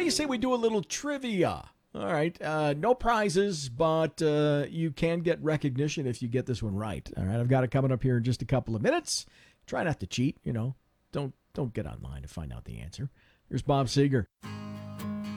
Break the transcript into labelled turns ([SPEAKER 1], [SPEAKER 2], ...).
[SPEAKER 1] do you say we do a little trivia? All right. No prizes, but you can get recognition if you get this one right. All right. I've got it coming up here in just a couple of minutes. Try not to cheat, Don't get online to find out the answer. Here's Bob Seger.